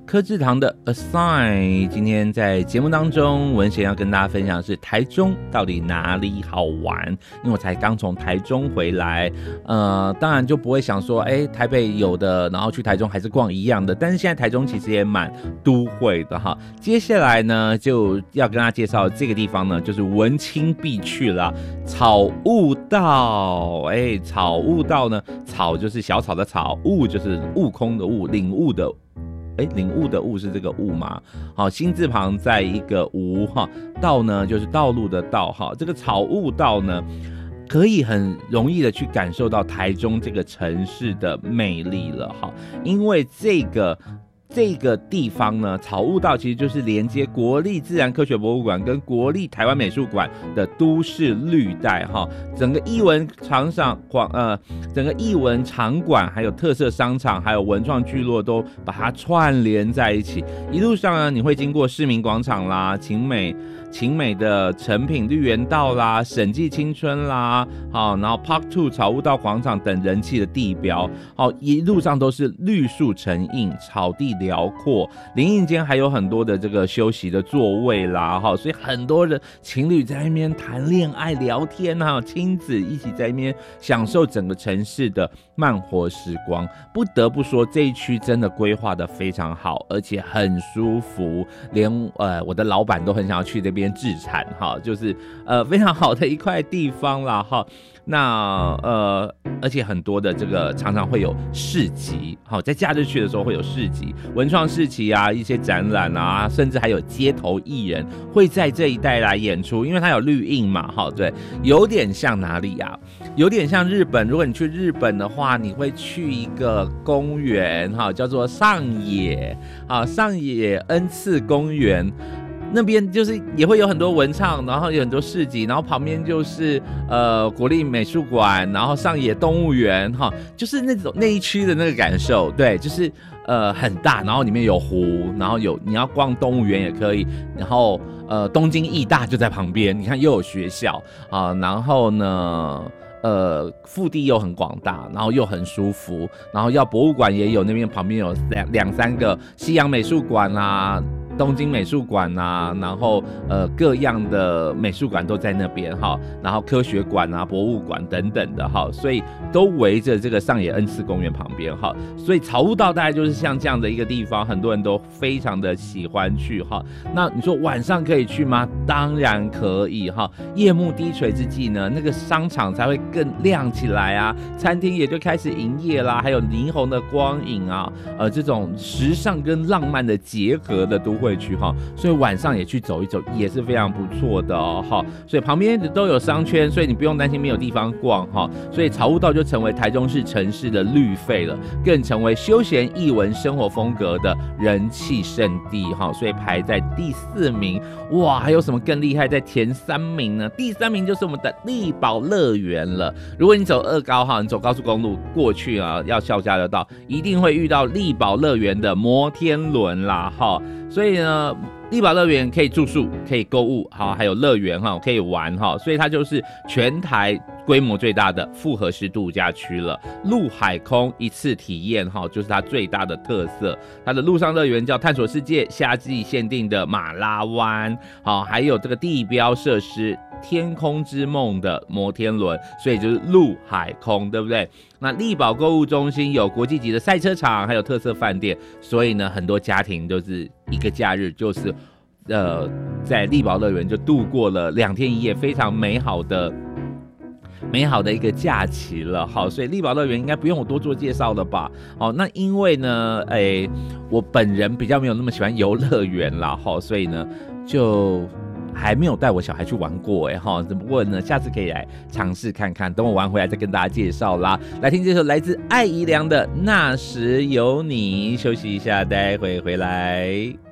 柯志堂的 Assign， 今天在节目当中，文贤要跟大家分享的是台中到底哪里好玩？因为我才刚从台中回来，当然就不会想说，台北有的，然后去台中还是逛一样的。但是现在台中其实也蛮都会的哈。接下来呢，就要跟大家介绍这个地方呢，就是文青必去了，草悟道。草悟道呢，草就是小草的草，悟就是悟空的悟，领悟的。领悟的悟是这个悟吗？好，心字旁在一个无哈，道呢就是道路的道哈。这个草悟道呢，可以很容易的去感受到台中这个城市的魅力了哈，因为这个地方呢，草悟道其实就是连接国立自然科学博物馆跟国立台湾美术馆的都市绿带哈，整个艺文场馆，还有特色商场，还有文创聚落都把它串联在一起。一路上呢，你会经过市民广场啦、晴美的诚品绿园道啦、审计青春啦，好，然后 Park 2草悟道广场等人气的地标，好，一路上都是绿树成荫，草地辽阔，林荫间还有很多的这个休息的座位啦，所以很多的情侣在那边谈恋爱聊天啊，亲子一起在那边享受整个城市的慢活时光。不得不说，这一区真的规划的非常好，而且很舒服，连我的老板都很想要去这边置产哈，就是非常好的一块地方啦哈。那而且很多的这个常常会有市集，好，在假日去的时候会有市集、文创市集啊，一些展览啊，甚至还有街头艺人会在这一带来演出，因为它有绿荫嘛，哈，对，有点像哪里啊？有点像日本。如果你去日本的话，你会去一个公园，哈，叫做上野，啊，上野恩赐公园。那边就是也会有很多文创，然后有很多市集，然后旁边就是国立美术馆，然后上野动物园哈，就是那一区的那个感受，对，就是很大，然后里面有湖，然后你要逛动物园也可以，然后东京艺大就在旁边，你看又有学校啊，然后呢腹地又很广大，然后又很舒服，然后博物馆也有，那边旁边有两三个西洋美术馆啊。东京美术馆啊，然后各样的美术馆都在那边哈，然后科学馆啊、博物馆等等的哈，所以都围着这个上野恩赐公园旁边哈，所以草悟道大概就是像这样的一个地方，很多人都非常的喜欢去哈。那你说晚上可以去吗？当然可以哈，夜幕低垂之际呢，那个商场才会更亮起来啊，餐厅也就开始营业啦，还有霓虹的光影啊，这种时尚跟浪漫的结合的都会区哈，所以晚上也去走一走也是非常不错的哦哈。所以旁边都有商圈，所以你不用担心没有地方逛哈。所以草悟道就成为台中市城市的绿肺了，更成为休闲艺文生活风格的人气圣地哈。所以排在第4名，哇，还有什么更厉害？在前3名呢？第3名就是我们的力宝乐园了。如果你走2高哈，你走高速公路过去啊，要校交流道，一定会遇到力宝乐园的摩天轮啦哈。所以呢，力宝乐园可以住宿，可以购物，好，还有乐园哈，可以玩哈，所以它就是全台规模最大的复合式度假区了。陆海空一次体验哈，就是它最大的特色。它的陆上乐园叫探索世界，夏季限定的马拉湾，好，还有这个地标设施天空之梦的摩天轮，所以就是陆海空，对不对？那力宝购物中心有国际级的赛车场，还有特色饭店，所以呢，很多家庭就是一个假日就是在力宝乐园就度过了2天1夜，非常美好的一个假期了。好，所以力宝乐园应该不用我多做介绍了吧？好，那因为呢，我本人比较没有那么喜欢游乐园啦，好，所以呢就还没有带我小孩去玩过不过呢，下次可以来尝试看看，等我玩回来再跟大家介绍啦。来听这首来自艾怡良的《那时有你》，休息一下，待会回来。